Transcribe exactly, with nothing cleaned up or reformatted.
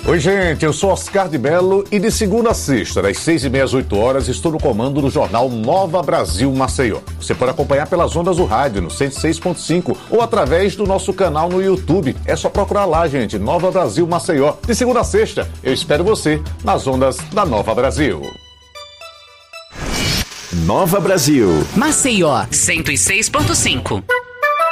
Oi, gente, eu sou Oscar de Mello e de segunda a sexta, das seis e meia às oito horas, estou no comando do jornal Nova Brasil Maceió. Você pode acompanhar pelas ondas do rádio, no cento e seis ponto cinco, ou através do nosso canal no YouTube. É só procurar lá, gente, Nova Brasil Maceió. De segunda a sexta, eu espero você nas ondas da Nova Brasil. Nova Brasil Maceió, cento e seis ponto cinco.